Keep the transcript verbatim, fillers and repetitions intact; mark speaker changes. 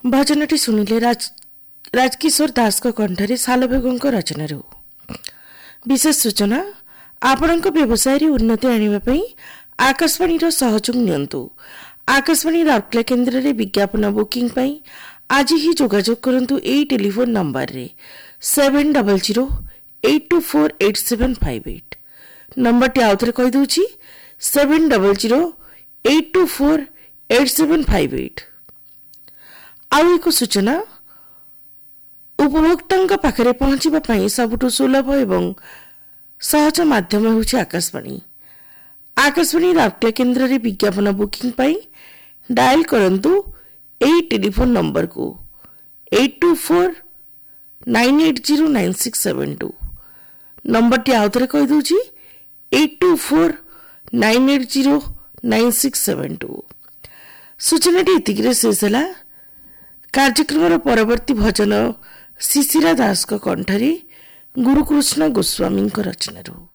Speaker 1: भजनटी शुणिले राज राजकिशोर दास कंठरे सालभोग रचना। विशेष सूचना आपण व्यवसाय उन्नति आने आकाशवाणी सहयोग नियंतु। आकाशवाणी राउरकेला केन्द्र में विज्ञापन बुकिंग पाई आज ही जोगाजोग करंतु ए टेलीफोन नंबर रे seven double zero eight to four eight seven five eight number T आउथरे कहि दूची seven double zero eight to four eight seven five eight. आउ एक सूचना उपभोक्ता पाखरे पहुंचीबा पई सबुठु सुलभ एवं सहज माध्यम होछि आकाशवाणी। आकाशवाणी राउरकेला केन्द्र में विज्ञापन बुकिंग पाई डायल करंतु एई टेलीफोन नंबर को eight to four nine eight zero nine six seven two number T आउथरे कहि दूची eight to four nine eight zero nine six seven two. सूचनाटी इतिकिरे शेष होला। कार्यक्रम परवर्ती भजन शिशिरा दास कंठरी गुरुकृष्ण गोस्वामी रचना।